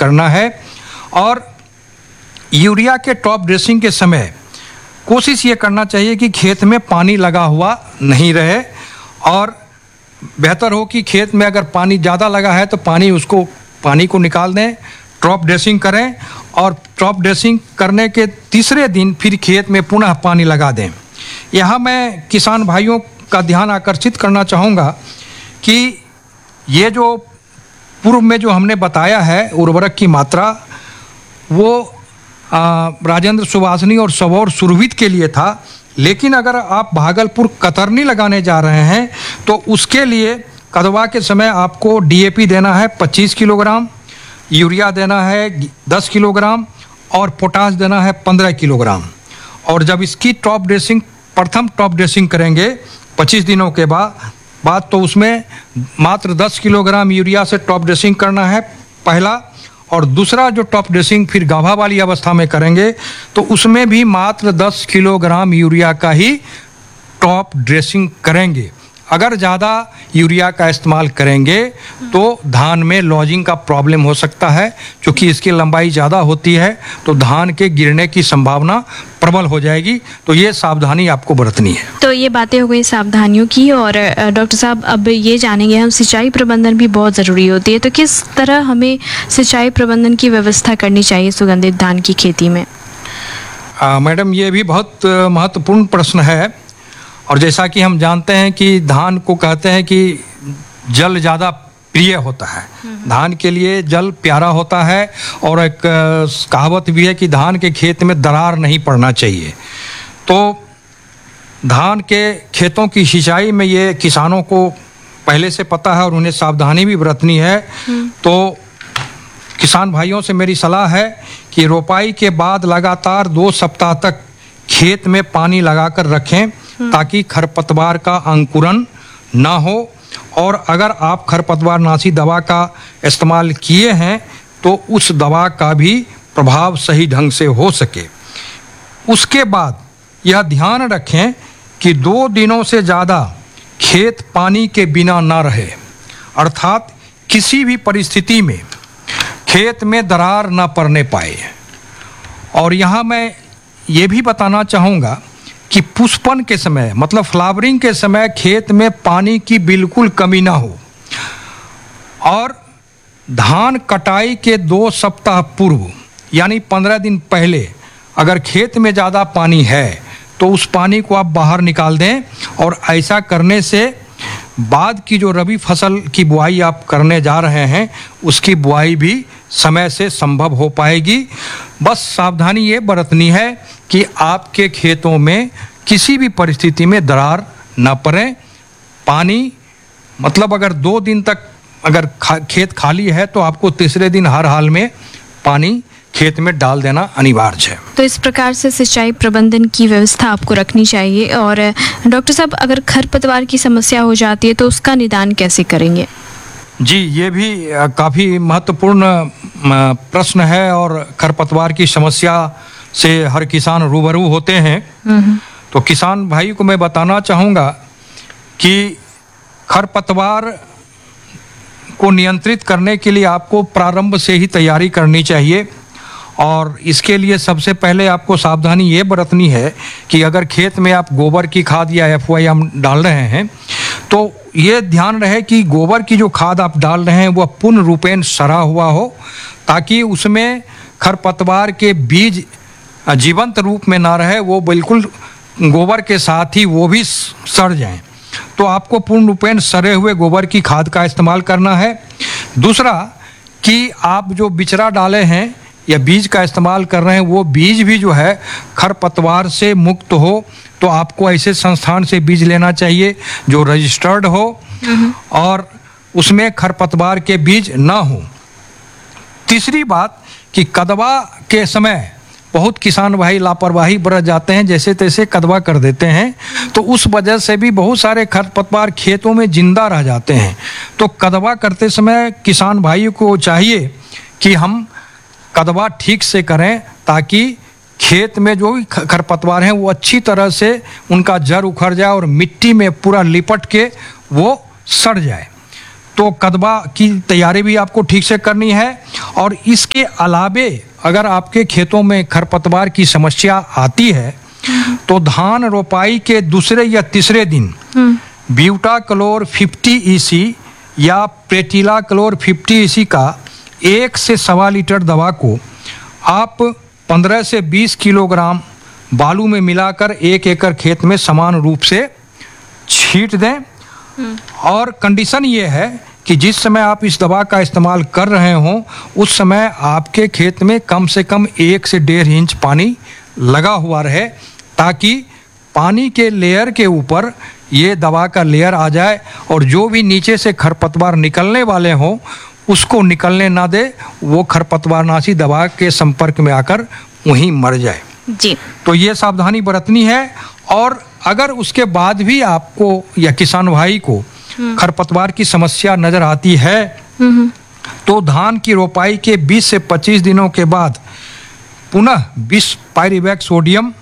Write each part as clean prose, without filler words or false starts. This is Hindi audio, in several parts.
करना है। और यूरिया के टॉप ड्रेसिंग के समय कोशिश ये करना चाहिए कि खेत में पानी लगा हुआ नहीं रहे, और बेहतर हो कि खेत में अगर पानी ज़्यादा लगा है तो पानी को निकाल दें, टॉप ड्रेसिंग करें, और टॉप ड्रेसिंग करने के तीसरे दिन फिर खेत में पुनः पानी लगा दें। यहाँ मैं किसान भाइयों का ध्यान आकर्षित करना चाहूँगा कि ये जो पूर्व में जो हमने बताया है उर्वरक की मात्रा, वो राजेंद्र सुभाषनी और सबौर सुरभित के लिए था, लेकिन अगर आप भागलपुर कतरनी लगाने जा रहे हैं तो उसके लिए कदवा के समय आपको डीएपी देना है 25 किलोग्राम, यूरिया देना है 10 किलोग्राम और पोटाश देना है 15 किलोग्राम। और जब इसकी प्रथम टॉप ड्रेसिंग करेंगे 25 दिनों के बाद तो उसमें मात्र 10 किलोग्राम यूरिया से टॉप ड्रेसिंग करना है पहला, और दूसरा जो टॉप ड्रेसिंग फिर गाभा वाली अवस्था में करेंगे तो उसमें भी मात्र 10 किलोग्राम यूरिया का ही टॉप ड्रेसिंग करेंगे। अगर ज़्यादा यूरिया का इस्तेमाल करेंगे तो धान में लॉजिंग का प्रॉब्लम हो सकता है, क्योंकि इसकी लंबाई ज़्यादा होती है तो धान के गिरने की संभावना प्रबल हो जाएगी। तो ये सावधानी आपको बरतनी है। तो ये बातें हो गई सावधानियों की। और डॉक्टर साहब, अब ये जानेंगे हम, सिंचाई प्रबंधन भी बहुत ज़रूरी होती है, तो किस तरह हमें सिंचाई प्रबंधन की व्यवस्था करनी चाहिए सुगंधित धान की खेती में? मैडम, ये भी बहुत महत्वपूर्ण प्रश्न है। और जैसा कि हम जानते हैं कि धान को कहते हैं कि जल ज़्यादा प्रिय होता है, धान के लिए जल प्यारा होता है, और एक कहावत भी है कि धान के खेत में दरार नहीं पड़ना चाहिए। तो धान के खेतों की सिंचाई में ये किसानों को पहले से पता है और उन्हें सावधानी भी बरतनी है। तो किसान भाइयों से मेरी सलाह है कि रोपाई के बाद लगातार 2 सप्ताह तक खेत में पानी लगाकर रखें, ताकि खरपतवार का अंकुरन ना हो। और अगर आप खरपतवारनाशी दवा का इस्तेमाल किए हैं तो उस दवा का भी प्रभाव सही ढंग से हो सके। उसके बाद यह ध्यान रखें कि 2 दिनों से ज़्यादा खेत पानी के बिना ना रहे, अर्थात किसी भी परिस्थिति में खेत में दरार ना पड़ने पाए। और यहाँ मैं ये भी बताना चाहूँगा कि पुष्पन के समय, मतलब फ्लावरिंग के समय खेत में पानी की बिल्कुल कमी ना हो। और धान कटाई के 2 सप्ताह पूर्व यानी 15 दिन पहले अगर खेत में ज़्यादा पानी है तो उस पानी को आप बाहर निकाल दें, और ऐसा करने से बाद की जो रबी फसल की बुआई आप करने जा रहे हैं उसकी बुआई भी समय से संभव हो पाएगी। बस सावधानी ये बरतनी है कि आपके खेतों में किसी भी परिस्थिति में दरार न पड़े। पानी मतलब अगर 2 दिन तक अगर खेत खाली है तो आपको तीसरे दिन हर हाल में पानी खेत में डाल देना अनिवार्य है। तो इस प्रकार से सिंचाई प्रबंधन की व्यवस्था आपको रखनी चाहिए। और डॉक्टर साहब, अगर खरपतवार की समस्या हो जाती है तो उसका निदान कैसे करेंगे? जी, ये भी काफ़ी महत्वपूर्ण प्रश्न है, और खरपतवार की समस्या से हर किसान रूबरू होते हैं। तो किसान भाई को मैं बताना चाहूँगा कि खरपतवार को नियंत्रित करने के लिए आपको प्रारंभ से ही तैयारी करनी चाहिए। और इसके लिए सबसे पहले आपको सावधानी ये बरतनी है कि अगर खेत में आप गोबर की खाद या FYM डाल रहे हैं तो ये ध्यान रहे कि गोबर की जो खाद आप डाल रहे हैं वह पूर्ण रूपेण सड़ा हुआ हो, ताकि उसमें खरपतवार के बीज जीवंत रूप में ना रहे, वो बिल्कुल गोबर के साथ ही वो भी सड़ जाएं। तो आपको पूर्ण रूपेण सड़े हुए गोबर की खाद का इस्तेमाल करना है। दूसरा कि आप जो बिचरा डाले हैं या बीज का इस्तेमाल कर रहे हैं वो बीज भी जो है खरपतवार से मुक्त हो, तो आपको ऐसे संस्थान से बीज लेना चाहिए जो रजिस्टर्ड हो और उसमें खरपतवार के बीज ना हो। तीसरी बात कि कदवा के समय बहुत किसान भाई लापरवाही बरत जाते हैं, जैसे तैसे कदवा कर देते हैं, तो उस वजह से भी बहुत सारे खरपतवार खेतों में जिंदा रह जाते हैं। तो कदवा करते समय किसान भाई को चाहिए कि हम कदवा ठीक से करें, ताकि खेत में जो भी खरपतवार हैं वो अच्छी तरह से उनका जड़ उखड़ जाए और मिट्टी में पूरा लिपट के वो सड़ जाए। तो कदबा की तैयारी भी आपको ठीक से करनी है। और इसके अलावे अगर आपके खेतों में खरपतवार की समस्या आती है तो धान रोपाई के दूसरे या तीसरे दिन ब्यूटाक्लोर 50 EC या प्रेटिलाक्लोर 50 EC का 1 से 1.25 लीटर दवा को आप 15 से 20 किलोग्राम बालू में मिलाकर 1 एकड़ खेत में समान रूप से छींट दें। और कंडीशन ये है कि जिस समय आप इस दवा का इस्तेमाल कर रहे हों उस समय आपके खेत में कम से कम 1 से 1.5 इंच पानी लगा हुआ रहे, ताकि पानी के लेयर के ऊपर ये दवा का लेयर आ जाए और जो भी नीचे से खरपतवार निकलने वाले हों उसको निकलने ना दे, वो खरपतवारनाशी दवा के संपर्क में आकर वहीं मर जाए जी। तो ये सावधानी बरतनी है। और अगर उसके बाद भी आपको या किसान भाई को खरपतवार की समस्या नज़र आती है तो धान की रोपाई के 20 से 25 दिनों के बाद पुनः 20 पायरिवैक सोडियम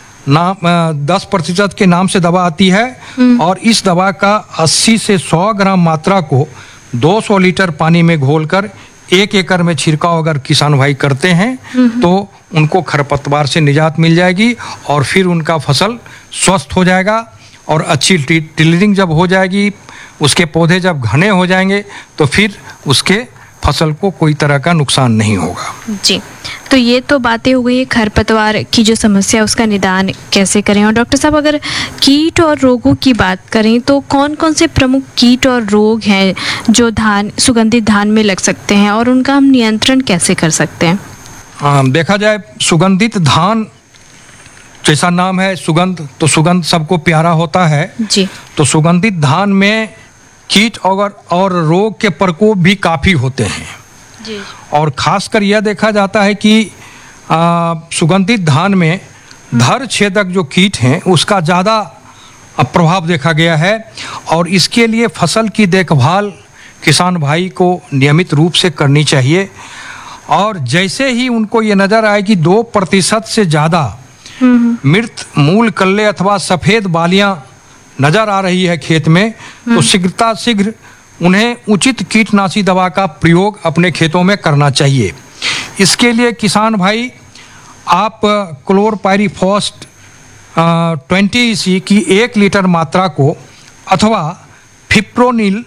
10% के नाम से दवा आती है और इस दवा का 80 से 100 ग्राम मात्रा को 200 लीटर पानी में घोलकर 1 एकड़ में छिड़काव अगर किसान भाई करते हैं तो उनको खरपतवार से निजात मिल जाएगी और फिर उनका फसल स्वस्थ हो जाएगा। और अच्छी टिलरिंग जब हो जाएगी, उसके पौधे जब घने हो जाएंगे तो फिर उसके फसल को कोई तरह का नुकसान नहीं होगा जी। तो ये तो बातें हो गई है खरपतवार की जो समस्या है उसका निदान कैसे करें। और डॉक्टर साहब अगर कीट और रोगों की बात करें तो कौन कौन से प्रमुख कीट और रोग हैं जो सुगंधित धान में लग सकते हैं और उनका हम नियंत्रण कैसे कर सकते हैं? देखा जाए सुगंधित धान जैसा नाम है सुगंध, तो सुगंध सबको प्यारा होता है जी। तो सुगंधित धान में कीट और रोग के प्रकोप भी काफ़ी होते हैं जी। और खासकर यह देखा जाता है कि सुगंधित धान में धर छेदक जो कीट हैं उसका ज़्यादा प्रभाव देखा गया है। और इसके लिए फसल की देखभाल किसान भाई को नियमित रूप से करनी चाहिए। और जैसे ही उनको ये नज़र आए कि 2% से ज़्यादा मृत मूल कल्ले अथवा सफ़ेद बालियाँ नज़र आ रही है खेत में तो शीघ्र उन्हें उचित कीटनाशी दवा का प्रयोग अपने खेतों में करना चाहिए। इसके लिए किसान भाई आप क्लोरपायरीफॉस 20 EC की 1 लीटर मात्रा को अथवा फिप्रोनिल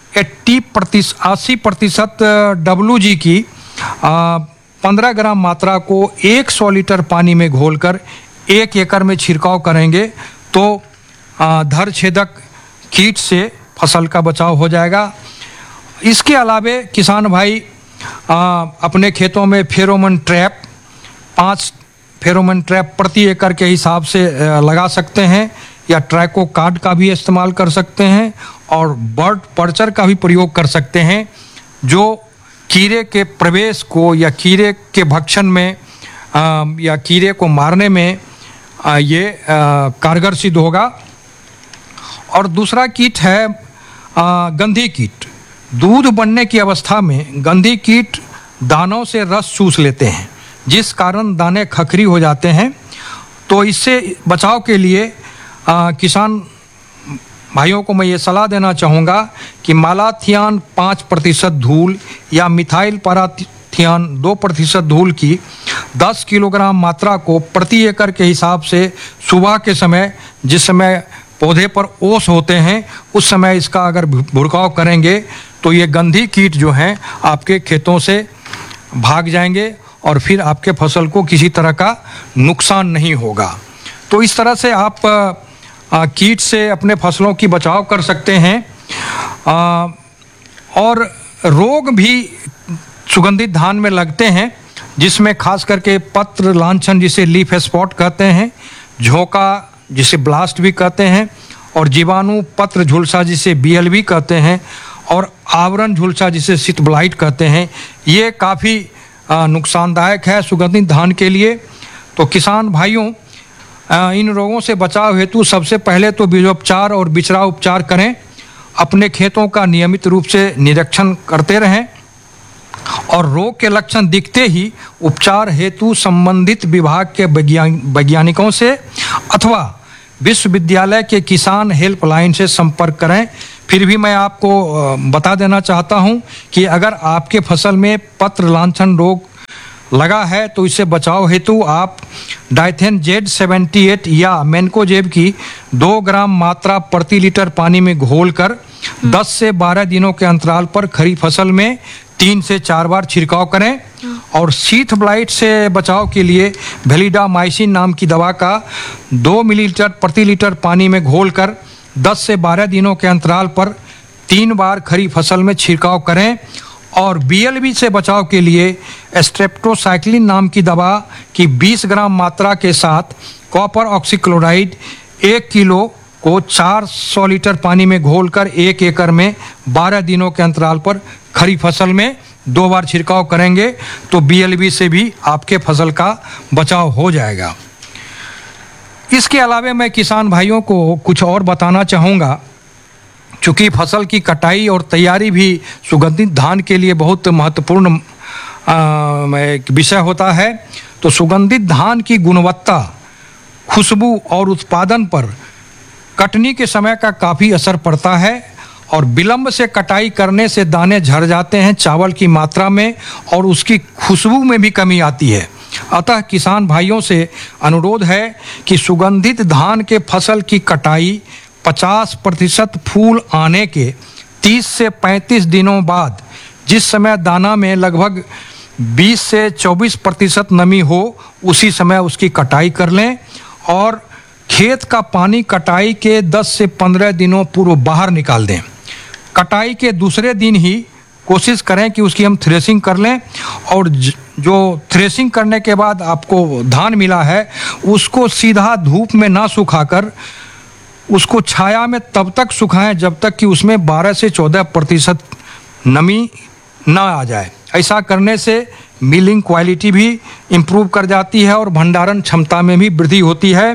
80% WG की 15 ग्राम मात्रा को 100 लीटर पानी में घोलकर 1 एकड़ में छिड़काव करेंगे तो धर छेदक कीट से फसल का बचाव हो जाएगा। इसके अलावे किसान भाई अपने खेतों में फेरोमोन ट्रैप 5 फेरोमोन ट्रैप प्रति एकड़ के हिसाब से लगा सकते हैं या ट्रैको कार्ड का भी इस्तेमाल कर सकते हैं और बर्ड पर्चर का भी प्रयोग कर सकते हैं जो कीड़े के प्रवेश को या कीड़े के भक्षण में या कीड़े को मारने में ये कारगर सिद्ध होगा। और दूसरा कीट है गंधी कीट। दूध बनने की अवस्था में गंधी कीट दानों से रस चूस लेते हैं जिस कारण दाने खखरी हो जाते हैं। तो इससे बचाव के लिए किसान भाइयों को मैं ये सलाह देना चाहूँगा कि मालाथियान 5% धूल या मिथाइल पाराथियान 2% धूल की 10 किलोग्राम मात्रा को प्रति एकड़ के हिसाब से सुबह के समय जिस समय पौधे पर ओस होते हैं उस समय इसका अगर भुड़काव करेंगे तो ये गंधी कीट जो हैं आपके खेतों से भाग जाएंगे और फिर आपके फसल को किसी तरह का नुकसान नहीं होगा। तो इस तरह से आप कीट से अपने फसलों की बचाव कर सकते हैं। और रोग भी सुगंधित धान में लगते हैं जिसमें खास करके पत्र लांछन जिसे लीफ स्पॉट कहते हैं, झोंका जिसे ब्लास्ट भी कहते हैं और जीवाणु पत्र झुलसा जिसे BLV कहते हैं और आवरण झुलसा जिसे शीत ब्लाइट कहते हैं। ये काफ़ी नुकसानदायक है सुगंधित धान के लिए। तो किसान भाइयों इन रोगों से बचाव हेतु सबसे पहले तो बीजोपचार और बिचरा उपचार करें। अपने खेतों का नियमित रूप से निरीक्षण करते रहें और रोग के लक्षण दिखते ही उपचार हेतु संबंधित विभाग के वैज्ञानिकों से अथवा विश्वविद्यालय के किसान हेल्पलाइन से संपर्क करें। फिर भी मैं आपको बता देना चाहता हूं कि अगर आपके फसल में पत्र लांछन रोग लगा है तो इससे बचाव हेतु आप डाइथेन Z78 या मैनकोजेब की 2 ग्राम मात्रा प्रति लीटर पानी में घोलकर 10 से 12 दिनों के अंतराल पर खरीफ फसल में 3 से 4 बार छिड़काव करें। और शीथ ब्लाइट से बचाव के लिए वेलिडामाइसिन नाम की दवा का 2 मिलीलीटर प्रति लीटर पानी में घोलकर 10 से 12 दिनों के अंतराल पर 3 बार खरीफ फसल में छिड़काव करें। और BLV से बचाव के लिए स्ट्रेप्टोसाइक्लिन नाम की दवा की 20 ग्राम मात्रा के साथ कॉपर ऑक्सीक्लोराइड 1 किलो को 400 लीटर पानी में घोलकर 1 एकड़ में 12 दिनों के अंतराल पर खरीफ फसल में 2 बार छिड़काव करेंगे तो BLV से भी आपके फसल का बचाव हो जाएगा। इसके अलावा मैं किसान भाइयों को कुछ और बताना चाहूँगा। चूँकि फसल की कटाई और तैयारी भी सुगंधित धान के लिए बहुत महत्वपूर्ण विषय होता है, तो सुगंधित धान की गुणवत्ता, खुशबू और उत्पादन पर कटनी के समय का काफ़ी असर पड़ता है। और विलंब से कटाई करने से दाने झड़ जाते हैं चावल की मात्रा में और उसकी खुशबू में भी कमी आती है। अतः किसान भाइयों से अनुरोध है कि सुगंधित धान के फसल की कटाई 50% फूल आने के 30 से 35 दिनों बाद, जिस समय दाना में लगभग 20 से 24% नमी हो, उसी समय उसकी कटाई कर लें। और खेत का पानी कटाई के 10 से 15 दिनों पूर्व बाहर निकाल दें। कटाई के दूसरे दिन ही कोशिश करें कि उसकी हम थ्रेसिंग कर लें। और जो थ्रेसिंग करने के बाद आपको धान मिला है उसको सीधा धूप में ना सुखाकर उसको छाया में तब तक सुखाएं जब तक कि उसमें 12 से 14% नमी ना आ जाए। ऐसा करने से मिलिंग क्वालिटी भी इम्प्रूव कर जाती है और भंडारण क्षमता में भी वृद्धि होती है।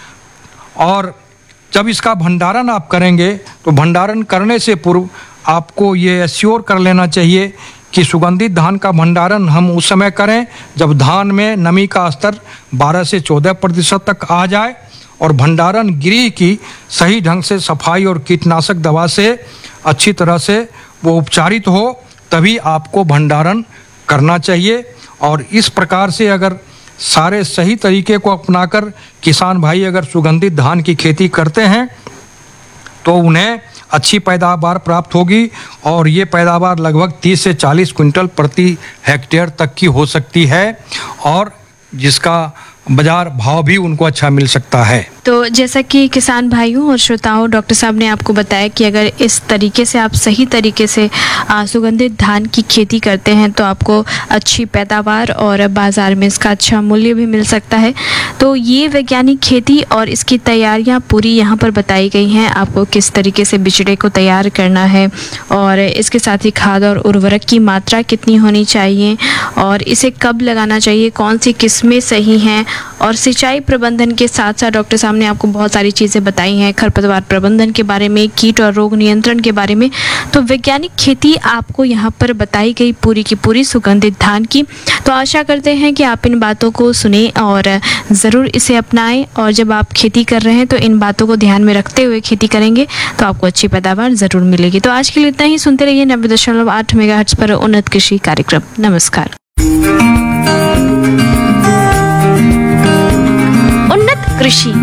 और जब इसका भंडारण आप करेंगे तो भंडारण करने से पूर्व आपको ये एश्योर कर लेना चाहिए कि सुगंधित धान का भंडारण हम उस समय करें जब धान में नमी का स्तर 12 से 14% तक आ जाए और भंडारण गृह की सही ढंग से सफाई और कीटनाशक दवा से अच्छी तरह से वो उपचारित हो, तभी आपको भंडारण करना चाहिए। और इस प्रकार से अगर सारे सही तरीके को अपनाकर किसान भाई अगर सुगंधित धान की खेती करते हैं तो उन्हें अच्छी पैदावार प्राप्त होगी। और ये पैदावार लगभग 30 से 40 क्विंटल प्रति हेक्टेयर तक की हो सकती है और जिसका बाजार भाव भी उनको अच्छा मिल सकता है। तो जैसा कि किसान भाइयों और श्रोताओं, डॉक्टर साहब ने आपको बताया कि अगर इस तरीके से आप सही तरीके से सुगंधित धान की खेती करते हैं तो आपको अच्छी पैदावार और बाज़ार में इसका अच्छा मूल्य भी मिल सकता है। तो ये वैज्ञानिक खेती और इसकी तैयारियां पूरी यहाँ पर बताई गई हैं, आपको किस तरीके से बिचड़े को तैयार करना है और इसके साथ ही खाद और उर्वरक की मात्रा कितनी होनी चाहिए और इसे कब लगाना चाहिए, कौन सी किस्में सही हैं, और सिंचाई प्रबंधन के साथ साथ डॉक्टर साहब ने आपको बहुत सारी चीज़ें बताई हैं, खरपतवार प्रबंधन के बारे में, कीट और रोग नियंत्रण के बारे में। तो वैज्ञानिक खेती आपको यहाँ पर बताई गई पूरी की पूरी सुगंधित धान की। तो आशा करते हैं कि आप इन बातों को सुने और ज़रूर इसे अपनाएं और जब आप खेती कर रहे हैं तो इन बातों को ध्यान में रखते हुए खेती करेंगे तो आपको अच्छी पैदावार ज़रूर मिलेगी। तो आज के लिए इतना ही। सुनते रहिए 90.8 मेगाहर्ट्ज़ पर उन्नत कृषि कार्यक्रम। नमस्कार। कृषि